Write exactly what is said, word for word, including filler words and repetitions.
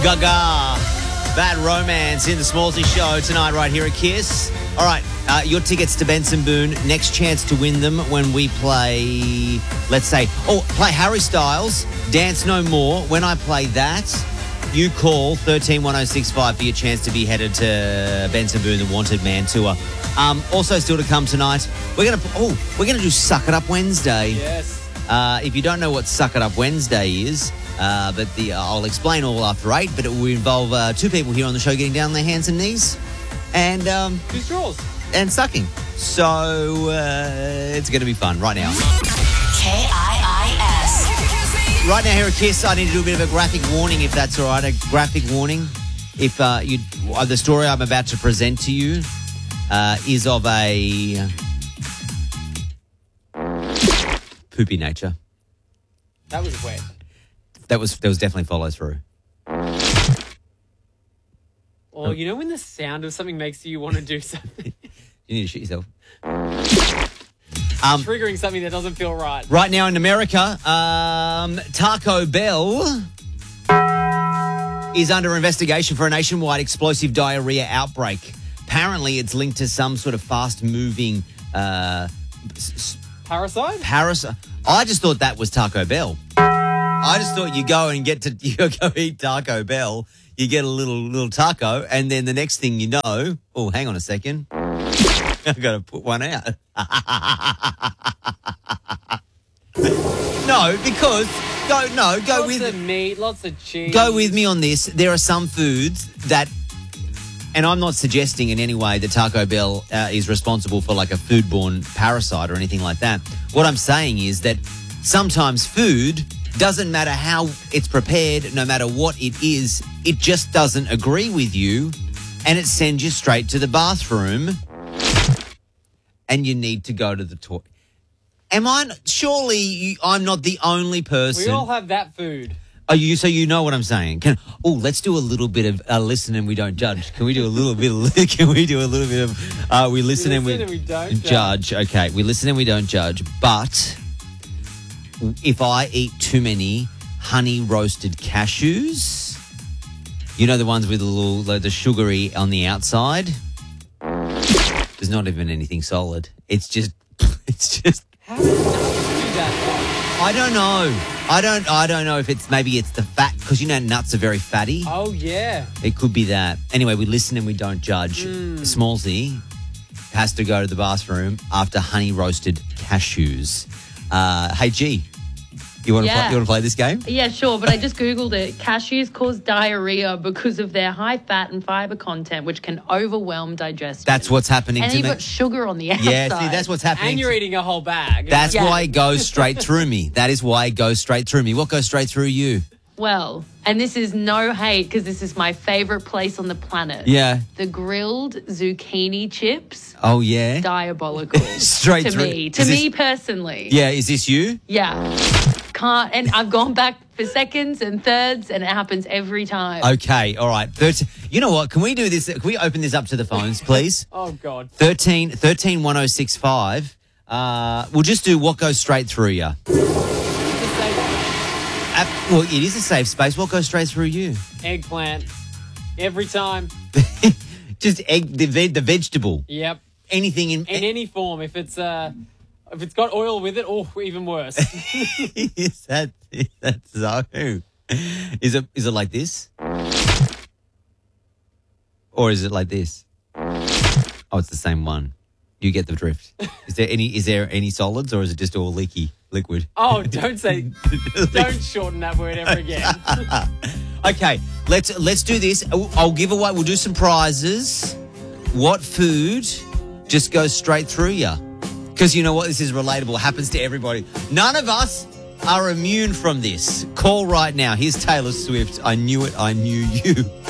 Gaga, Bad Romance in the Smallsy Show tonight right here at Kiss. All right, uh, your tickets to Benson Boone. Next chance to win them when we play, let's say, oh, play Harry Styles, Dance No More. When I play that, you call one three one oh six five for your chance to be headed to Benson Boone, the Wanted Man tour. Um, also still to come tonight, we're going to, oh, we're going to do Suck It Up Wednesday. Yes. Uh, if you don't know what Suck It Up Wednesday is, uh, but the uh, I'll explain all after eight, but it will involve uh, two people here on the show getting down on their hands and knees and um, Two straws. and sucking. So uh, it's going to be fun right now. K I I S. Right now here at Kiss, I need to do a bit of a graphic warning, if that's all right. A graphic warning. If uh, you, uh, the story I'm about to present to you uh, is of a poopy nature. That was wet. That was there was definitely follow through. Or, you know when the sound of something makes you want to do something? You need to shoot yourself. Um, Triggering something that doesn't feel right. Right now in America, um, Taco Bell is under investigation for a nationwide explosive diarrhea outbreak. Apparently, it's linked to some sort of fast-moving uh, s- Parasite? parasite. I just thought that was Taco Bell. I just thought you go and get to you go eat Taco Bell, you get a little little taco, and then the next thing you know, oh, hang on a second, I've got to put one out. No, because go no go Lots with of meat, lots of cheese. Go with me on this. There are some foods that, and I'm not suggesting in any way that Taco Bell uh, is responsible for like a foodborne parasite or anything like that. What I'm saying is that sometimes food doesn't matter how it's prepared, no matter what it is, it just doesn't agree with you and it sends you straight to the bathroom and you need to go to the toilet. Am I, surely you, I'm not the only person. We all have that food. Are you, so you know what I'm saying? Can, oh, let's do a little bit of uh, listen and we don't judge. Can we do a little bit of, can we do a little bit of, uh, we listen, We and, we listen and we don't judge. judge. Okay, we listen and we don't judge. But if I eat too many honey roasted cashews, you know the ones with the little, like the sugary on the outside? There's not even anything solid. It's just, it's just. How does nuts do that? I don't know. I don't. I don't know if it's maybe it's the fat because you know nuts are very fatty. Oh, yeah. It could be that. Anyway, we listen and we don't judge. Mm. Smallsy has to go to the bathroom after honey roasted cashews. Uh, hey G, you want to Yeah. play, you want to play this game? Yeah, sure, but I just Googled it. Cashews cause diarrhea because of their high fat and fiber content, which can overwhelm digestion. That's what's happening and to you've me. got sugar on the outside. Yeah, see, that's what's happening. And you're to- eating a whole bag. That's Yeah. why it goes straight through me. That is why it goes straight through me. What goes straight through you? Well, and this is no hate because this is my favorite place on the planet. Yeah. The grilled zucchini chips, Oh yeah. diabolical. Straight to through. me. To Is me this- personally. Yeah. Is this you? Yeah. Can't, and I've gone back for seconds and thirds, and it happens every time. Okay. All right. thirteen You know what? Can we do this? Can we open this up to the phones, please? Oh, God. Thirteen, thirteen, one oh six five. Uh, we'll just do what goes straight through you. Just say Uh, well, it is a safe space. What goes straight through you? eggplant. Every time. Just egg, the, ve- the vegetable. Yep. Anything in. In any form. If it's uh, if it's got oil with it, oh, even worse. is that is that so? Is it is it like this? Or is it like this? Oh, it's the same one. You get the drift. Is there any is there any solids or is it just all leaky liquid? Oh, don't say, don't shorten that word ever again. Okay, let's let's do this. I'll, I'll give away. We'll do some prizes. What food just goes straight through you? Because you know what, this is relatable. It happens to everybody. None of us are immune from this. Call right now. Here's Taylor Swift. I knew it. I knew you.